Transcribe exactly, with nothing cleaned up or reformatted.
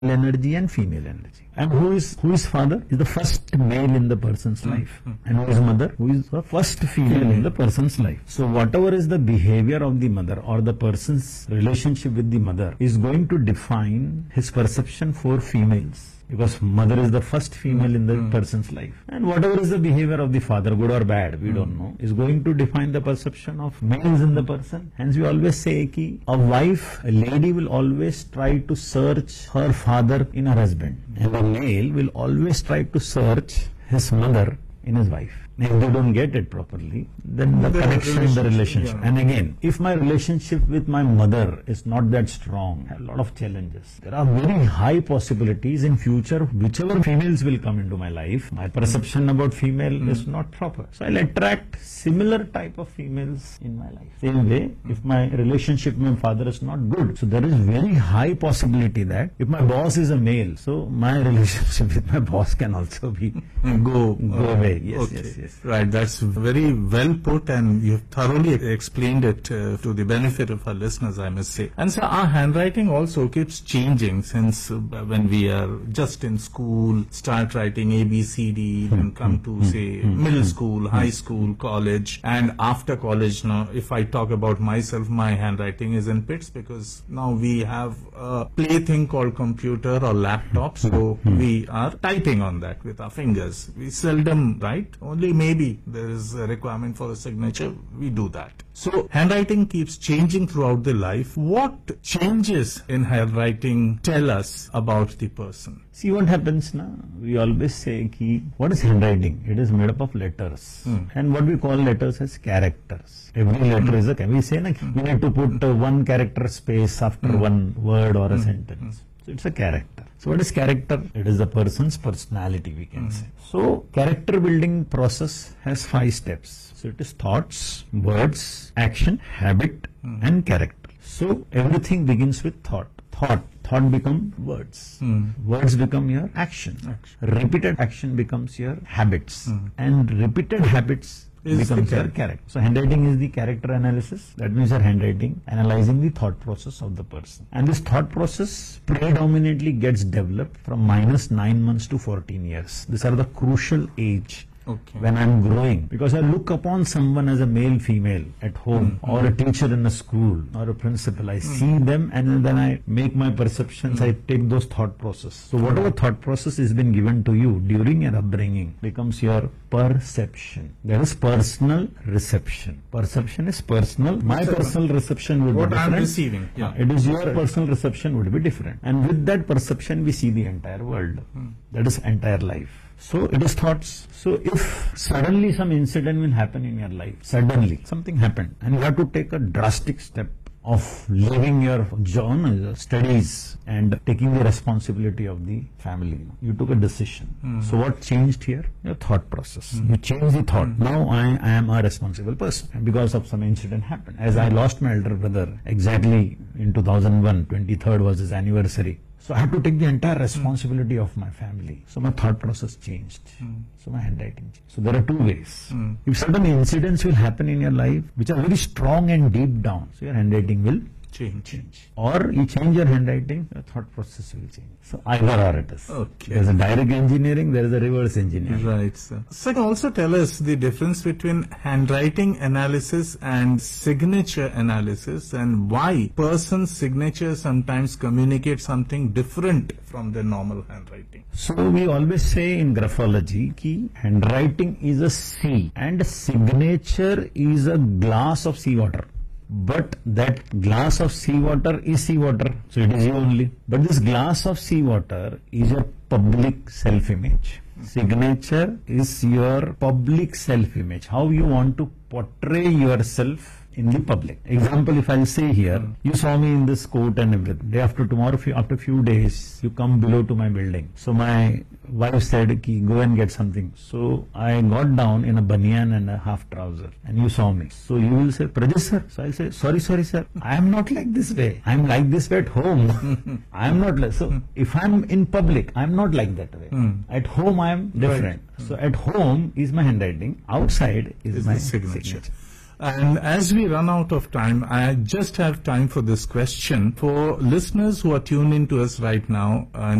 energy and female energy. And who is who is father? Is the first male in the person's life. And who is mother? Who is the first female in the person's life. So whatever is the behavior of the mother or the person's relationship with the mother is going to define his perception for females. Because mother is the first female in the mm. person's life. And whatever is the behavior of the father, good or bad, we mm. don't know, is going to define the perception of males in the person. Hence we always say ki a wife, a lady will always try to search her father in her husband. And a male will always try to search his mother in his wife. If they don't get it properly, then the, the connection, the relationship. Yeah. And again, if my relationship with my mother is not that strong, I have a lot of challenges. There are very high possibilities in future, whichever females will come into my life, my perception mm. about female mm. is not proper. So I'll attract similar type of females in my life. Same way, if my relationship with my father is not good, so there is very high possibility that if my boss is a male, so my relationship with my boss can also be go go uh, away. Yes, okay. yes, yes. Right, that's very well put, and you've thoroughly explained it uh, to the benefit of our listeners, I must say. And so our handwriting also keeps changing since uh, when we are just in school, start writing A B C D, then come to say middle school, high school, college, and after college. Now, if I talk about myself, my handwriting is in pits because now we have a plaything called computer or laptop, so we are typing on that with our fingers. We seldom write, only maybe there is a requirement for a signature, we do that. So handwriting keeps changing throughout the life. What changes in handwriting tell us about the person? See what happens now? We always say ki, what is handwriting? It is made up of letters. Mm. And what we call letters as characters. Every letter mm. is a, can we say na, mm. we need to put uh, one character space after mm. one word or a mm. sentence. So it's a character. So what is character? It is the person's personality, we can mm. say. So character building process has five steps. So it is thoughts, words, action, habit mm. and character. So everything begins with thought. Thought. Thought become words. Mm. Words become your action. action. Repeated action becomes your habits. Mm. And repeated habits is becomes your character. So handwriting is the character analysis. That means your handwriting analyzing the thought process of the person. And this thought process predominantly gets developed from minus nine months to fourteen years. These are the crucial age. Okay. When I'm growing, because I look upon someone as a male, female at home, mm. or a teacher in a school, or a principal, I mm. see them and then I make my perceptions, mm. I take those thought process. So whatever thought process has been given to you during your upbringing becomes your perception. That is personal reception. Perception is personal. My personal reception would what be different. I'm receiving. Yeah. Uh, it is your personal reception would be different. And with that perception, we see the entire world. Mm. That is entire life. So it is thoughts. So if suddenly some incident will happen in your life, suddenly something happened and you have to take a drastic step of leaving your job, studies and taking the responsibility of the family. You took a decision. Mm. So what changed here? Your thought process. Mm. You changed the thought. Mm. Now I, I am a responsible person because of some incident happened. As I lost my elder brother exactly in two thousand one, twenty-third was his anniversary. So I had to take the entire responsibility mm. of my family. So my thought process changed. Mm. So my handwriting changed. So there are two ways. Mm. If certain incidents will happen in your life which are very strong and deep down, so your handwriting will change. change. Or you change your handwriting, your thought process will change. So either or it is. Okay. There is a direct engineering, there is a reverse engineering. Right, sir. So also tell us the difference between handwriting analysis and signature analysis and why person's signature sometimes communicate something different from the normal handwriting. So we always say in graphology ki handwriting is a sea and signature is a glass of seawater. But that glass of seawater is seawater, so it is you only. But this glass of seawater is your public self-image. Signature is your public self-image, how you want to portray yourself in the public. Example, if I'll say here, mm. you saw me in this coat and everything. Day after tomorrow, after few days, you come below to my building. So my wife said, Ki, go and get something. So I got down in a banyan and a half trouser and you saw me. So you will say, Prajesh sir. So I'll say, sorry, sorry sir. I am not like this way. I am like this way at home. I am not like, so if I am in public, I am not like that way. Mm. At home I am different. Right. So at home is my handwriting. Outside is, is my signature. signature. And as we run out of time, I just have time for this question. For listeners who are tuned in to us right now, and